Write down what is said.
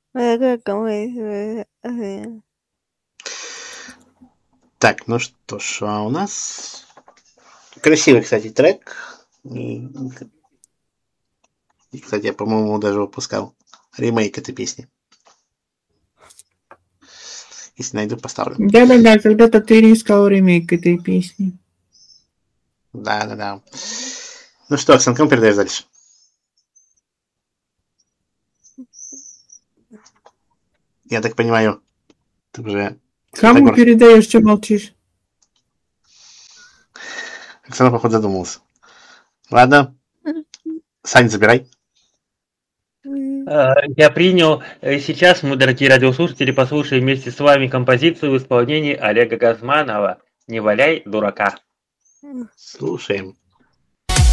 Так, ну что ж, у нас красивый, кстати, трек. И, кстати, я, по-моему, даже выпускал ремейк этой песни. Если найду, поставлю. Да-да-да, когда-то ты искал ремейк этой песни. Да. Ну что, Оксан, кому передаешь дальше? Я так понимаю, ты уже... Кому передаешь, что молчишь? Оксана, походу, задумался. Ладно. Сань, забирай. Я принял. Сейчас мы, дорогие радиослушатели, послушаем вместе с вами композицию в исполнении Олега Газманова «Не валяй дурака». Слушаем.